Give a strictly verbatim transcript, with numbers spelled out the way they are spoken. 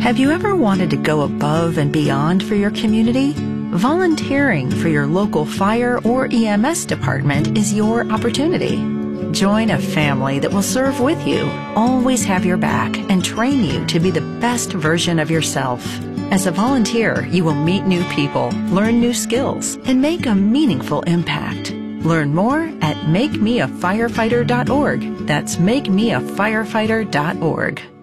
Have you ever wanted to go above and beyond for your community? Volunteering for your local fire or E M S department is your opportunity. Join a family that will serve with you, always have your back, and train you to be the best version of yourself. As a volunteer, you will meet new people, learn new skills, and make a meaningful impact. Learn more at make me a firefighter dot org. That's make me a firefighter dot org.